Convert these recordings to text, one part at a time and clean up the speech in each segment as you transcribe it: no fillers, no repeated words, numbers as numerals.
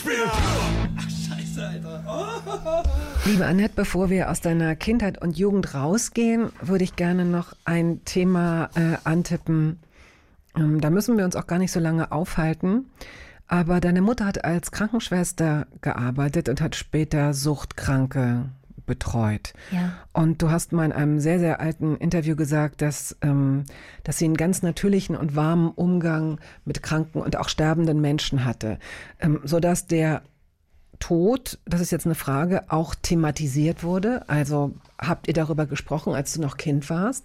Ach, scheiße, Alter. Oh. Liebe Annette, bevor wir aus deiner Kindheit und Jugend rausgehen, würde ich gerne noch ein Thema antippen. Da müssen wir uns auch gar nicht so lange aufhalten. Aber deine Mutter hat als Krankenschwester gearbeitet und hat später Suchtkranke betreut. Ja. Und du hast mal in einem sehr, sehr alten Interview gesagt, dass sie einen ganz natürlichen und warmen Umgang mit kranken und auch sterbenden Menschen hatte, sodass der Tod, das ist jetzt eine Frage, auch thematisiert wurde. Also habt ihr darüber gesprochen, als du noch Kind warst?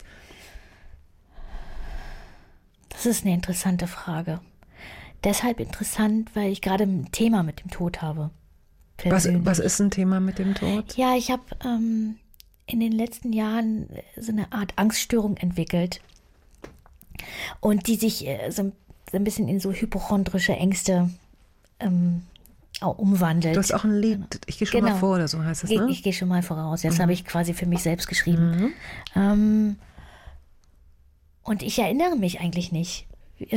Das ist eine interessante Frage. Deshalb interessant, weil ich gerade ein Thema mit dem Tod habe. Was ist ein Thema mit dem Tod? Ja, ich habe in den letzten Jahren so eine Art Angststörung entwickelt und die sich so ein bisschen in so hypochondrische Ängste auch umwandelt. Du hast auch ein Lied, ich gehe schon mal vor oder so heißt es, ne? Ich gehe schon mal voraus. Das habe ich quasi für mich selbst geschrieben. Und ich erinnere mich eigentlich nicht,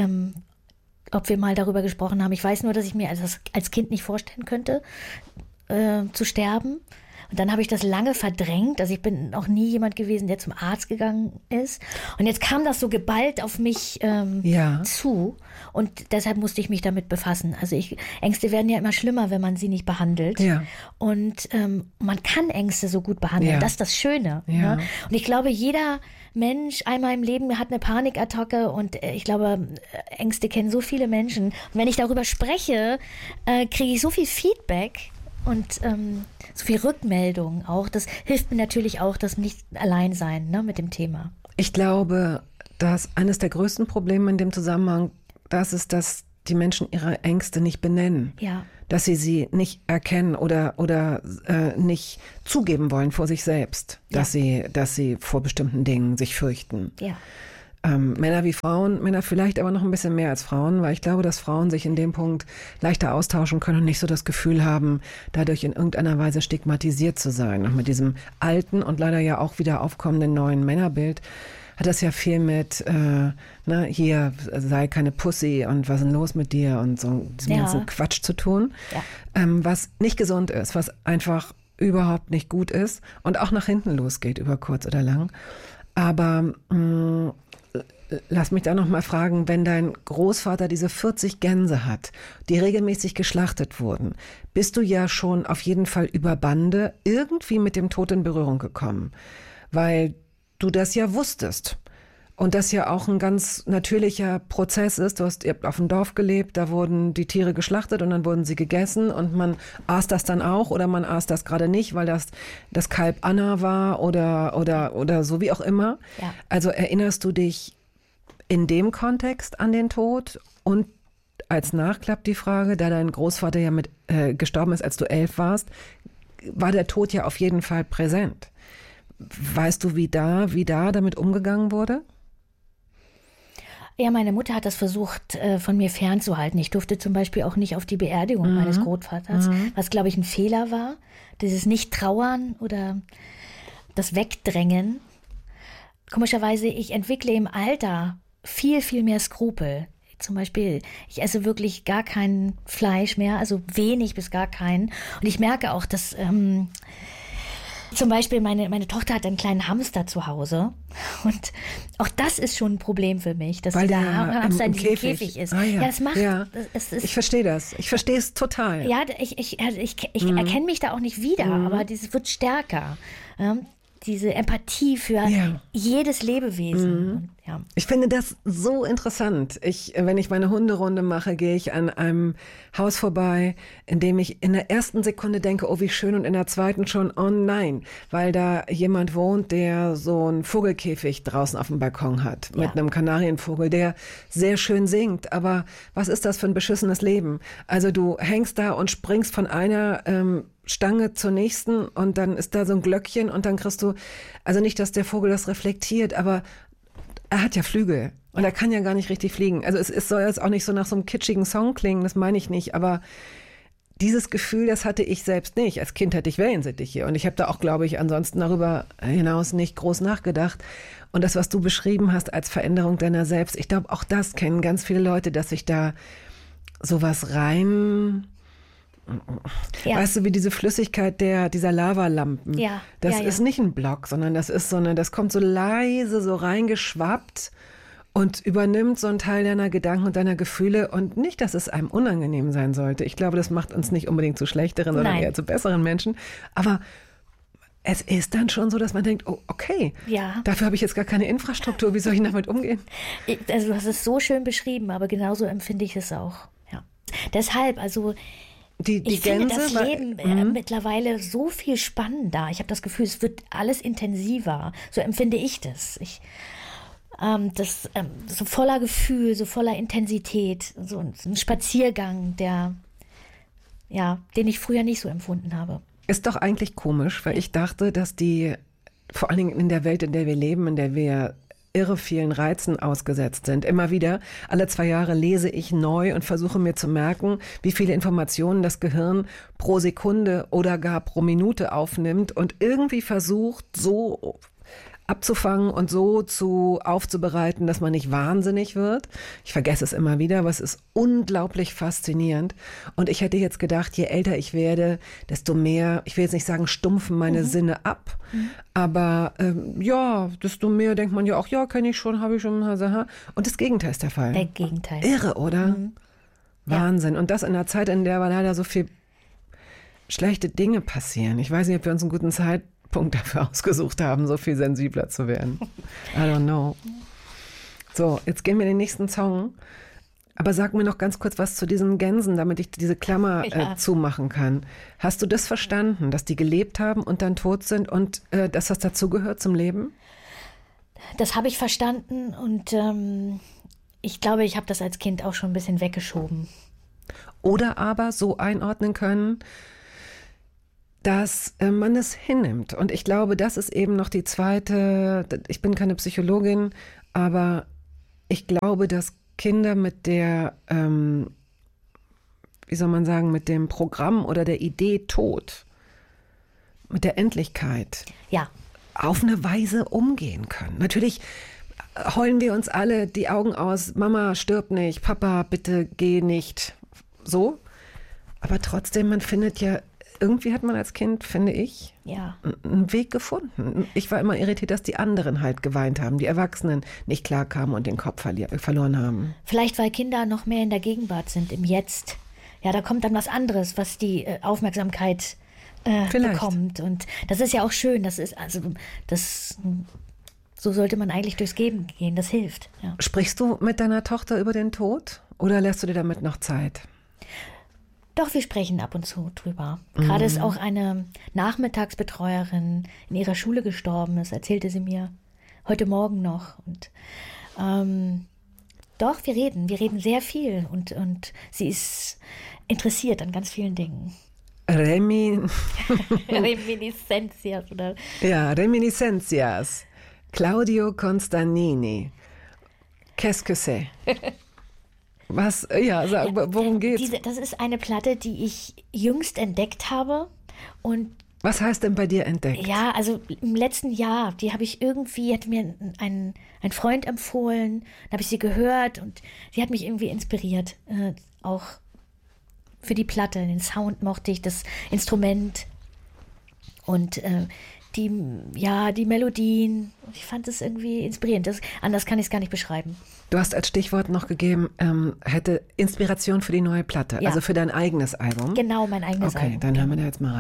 ob wir mal darüber gesprochen haben. Ich weiß nur, dass ich mir als Kind nicht vorstellen könnte, zu sterben. Und dann habe ich das lange verdrängt. Also ich bin auch nie jemand gewesen, der zum Arzt gegangen ist. Und jetzt kam das so geballt auf mich zu. Und deshalb musste ich mich damit befassen. Also Ängste werden ja immer schlimmer, wenn man sie nicht behandelt. Ja. Und man kann Ängste so gut behandeln. Ja. Das ist das Schöne. Ja. Ne? Und ich glaube, jeder Mensch einmal im Leben hat eine Panikattacke. Und ich glaube, Ängste kennen so viele Menschen. Und wenn ich darüber spreche, kriege ich so viel Feedback. Und so viel Rückmeldung auch. Das hilft mir natürlich auch, das nicht allein sein, ne, mit dem Thema. Ich glaube, dass eines der größten Probleme in dem Zusammenhang das ist, dass die Menschen ihre Ängste nicht benennen. Ja. Dass sie nicht erkennen oder nicht zugeben wollen vor sich selbst, dass sie vor bestimmten Dingen sich fürchten. Ja. Männer wie Frauen, Männer vielleicht aber noch ein bisschen mehr als Frauen, weil ich glaube, dass Frauen sich in dem Punkt leichter austauschen können und nicht so das Gefühl haben, dadurch in irgendeiner Weise stigmatisiert zu sein. Und mit diesem alten und leider ja auch wieder aufkommenden neuen Männerbild hat das ja viel mit, hier sei keine Pussy und was ist denn los mit dir und so diesem ganzen Quatsch zu tun, was nicht gesund ist, was einfach überhaupt nicht gut ist und auch nach hinten losgeht über kurz oder lang. Aber lass mich da noch mal fragen, wenn dein Großvater diese 40 Gänse hat, die regelmäßig geschlachtet wurden, bist du ja schon auf jeden Fall über Bande irgendwie mit dem Tod in Berührung gekommen, weil du das ja wusstest und das ja auch ein ganz natürlicher Prozess ist. Ihr habt auf dem Dorf gelebt, da wurden die Tiere geschlachtet und dann wurden sie gegessen und man aß das dann auch oder man aß das gerade nicht, weil das Kalb Anna war oder so wie auch immer. Ja. Also erinnerst du dich in dem Kontext an den Tod? Und als Nachklapp die Frage, da dein Großvater ja gestorben ist, als du 11 warst, war der Tod ja auf jeden Fall präsent. Weißt du, wie da damit umgegangen wurde? Ja, meine Mutter hat das versucht, von mir fernzuhalten. Ich durfte zum Beispiel auch nicht auf die Beerdigung meines Großvaters, was, glaube ich, ein Fehler war. Dieses Nicht-Trauern oder das Wegdrängen. Komischerweise, ich entwickle im Alter viel, viel mehr Skrupel. Zum Beispiel, ich esse wirklich gar kein Fleisch mehr, also wenig bis gar keinen. Und ich merke auch, dass zum Beispiel meine Tochter hat einen kleinen Hamster zu Hause. Und auch das ist schon ein Problem für mich, dass der Hamster in diesem Käfig ist. Ah, ja. Das macht... Ja. Ich verstehe das. Ich verstehe es total. Ja, ich erkenne mich da auch nicht wieder, aber dieses wird stärker. Diese Empathie für jedes Lebewesen. Ja. Ich finde das so interessant. Wenn ich meine Hunderunde mache, gehe ich an einem Haus vorbei, in dem ich in der ersten Sekunde denke, oh wie schön, und in der zweiten schon, oh nein, weil da jemand wohnt, der so einen Vogelkäfig draußen auf dem Balkon hat, mit einem Kanarienvogel, der sehr schön singt. Aber was ist das für ein beschissenes Leben? Also du hängst da und springst von einer Stange zur nächsten und dann ist da so ein Glöckchen und dann kriegst du, also nicht, dass der Vogel das reflektiert, aber er hat ja Flügel und er kann ja gar nicht richtig fliegen. Also es soll jetzt auch nicht so nach so einem kitschigen Song klingen, das meine ich nicht, aber dieses Gefühl, das hatte ich selbst nicht. Als Kind hatte ich Wellensittiche und ich habe da auch, glaube ich, ansonsten darüber hinaus nicht groß nachgedacht. Und das, was du beschrieben hast als Veränderung deiner selbst, ich glaube, auch das kennen ganz viele Leute, dass sich da sowas weißt du, wie diese Flüssigkeit dieser Lavalampen. Ja, Das ist nicht ein Block, sondern das kommt so leise so reingeschwappt und übernimmt so einen Teil deiner Gedanken und deiner Gefühle. Und nicht, dass es einem unangenehm sein sollte. Ich glaube, das macht uns nicht unbedingt zu schlechteren, sondern eher zu besseren Menschen. Aber es ist dann schon so, dass man denkt, oh, okay, dafür habe ich jetzt gar keine Infrastruktur, wie soll ich damit umgehen? Also du hast es so schön beschrieben, aber genauso empfinde ich es auch. Ja. Deshalb, also ich finde das Leben mittlerweile so viel spannender. Ich habe das Gefühl, es wird alles intensiver. So empfinde ich das. So voller Gefühl, so voller Intensität, so ein Spaziergang, den ich früher nicht so empfunden habe. Ist doch eigentlich komisch, weil ich dachte, dass vor allen Dingen in der Welt, in der wir leben, in der wir irre vielen Reizen ausgesetzt sind. Immer wieder, alle 2 Jahre lese ich neu und versuche mir zu merken, wie viele Informationen das Gehirn pro Sekunde oder gar pro Minute aufnimmt und irgendwie versucht, so abzufangen und so aufzubereiten, dass man nicht wahnsinnig wird. Ich vergesse es immer wieder, aber es ist unglaublich faszinierend. Und ich hätte jetzt gedacht, je älter ich werde, desto mehr, ich will jetzt nicht sagen, stumpfen meine Sinne ab, aber desto mehr denkt man ja auch, ja, kenne ich schon, habe ich schon. Und das Gegenteil ist der Fall. Der Gegenteil. Irre, oder? Wahnsinn. Und das in einer Zeit, in der leider so viel schlechte Dinge passieren. Ich weiß nicht, ob wir uns einen guten Zeitpunkt dafür ausgesucht haben, so viel sensibler zu werden. I don't know. So, jetzt gehen wir in den nächsten Song. Aber sag mir noch ganz kurz was zu diesen Gänsen, damit ich diese Klammer zumachen kann. Hast du das verstanden, dass die gelebt haben und dann tot sind und dass das dazugehört zum Leben? Das habe ich verstanden und ich glaube, ich habe das als Kind auch schon ein bisschen weggeschoben. Oder aber so einordnen können, dass man es hinnimmt. Und ich glaube, das ist eben noch die zweite, ich bin keine Psychologin, aber ich glaube, dass Kinder mit der, mit dem Programm oder der Idee Tod, mit der Endlichkeit, auf eine Weise umgehen können. Natürlich heulen wir uns alle die Augen aus, Mama, stirb nicht, Papa, bitte geh nicht, so. Aber trotzdem, man findet irgendwie hat man als Kind, finde ich, einen Weg gefunden. Ich war immer irritiert, dass die anderen halt geweint haben, die Erwachsenen nicht klarkamen und den Kopf verloren haben. Vielleicht, weil Kinder noch mehr in der Gegenwart sind, im Jetzt. Ja, da kommt dann was anderes, was die Aufmerksamkeit bekommt. Und das ist ja auch schön. So sollte man eigentlich durchs Leben gehen. Das hilft. Ja. Sprichst du mit deiner Tochter über den Tod oder lässt du dir damit noch Zeit? Doch, wir sprechen ab und zu drüber. Gerade ist auch eine Nachmittagsbetreuerin in ihrer Schule gestorben. Das erzählte sie mir heute Morgen noch. Und doch, wir reden sehr viel und sie ist interessiert an ganz vielen Dingen. Reminiscenzias, oder? Ja, Reminiscenzias. Claudio Constanini. Qu'est-ce que c'est? Was? Ja, worum geht's? Das ist eine Platte, die ich jüngst entdeckt habe. Und was heißt denn bei dir entdeckt? Ja, also im letzten Jahr, die hat mir ein Freund empfohlen, dann habe ich sie gehört und sie hat mich irgendwie inspiriert. Auch für die Platte, den Sound mochte ich, das Instrument und die Melodien. Ich fand es irgendwie inspirierend. Anders kann ich es gar nicht beschreiben. Du hast als Stichwort noch gegeben, hätte Inspiration für die neue Platte, also für dein eigenes Album. Genau, mein eigenes Album. Okay, dann hören wir da jetzt mal rein.